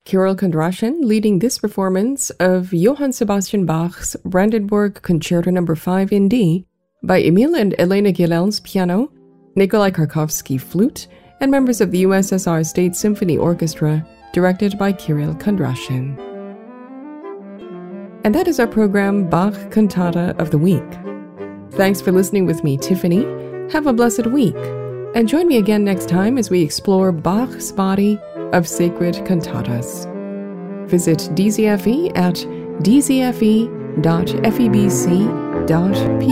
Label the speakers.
Speaker 1: Kirill Kondrashin leading this performance of Johann Sebastian Bach's Brandenburg Concerto No. 5 in D by Emil and Elena Gilels piano, Nikolai Karkovsky flute, and members of the USSR State Symphony Orchestra, directed by Kirill Kondrashin. And that is our program, Bach Cantata of the Week. Thanks for listening with me, Tiffany. Have a blessed week. And join me again next time as we explore Bach's body of sacred cantatas. Visit DZFE at dzfe.febc.pu.